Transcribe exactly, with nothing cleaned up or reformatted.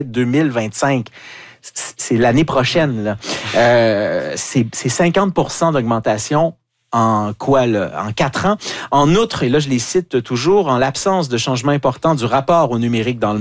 deux mille vingt-cinq. C'est l'année prochaine, là. Euh, c'est cinquante pour cent d'augmentation en quoi, là? En quatre ans. En outre, et là, je les cite toujours, en l'absence de changements importants du rapport au numérique dans le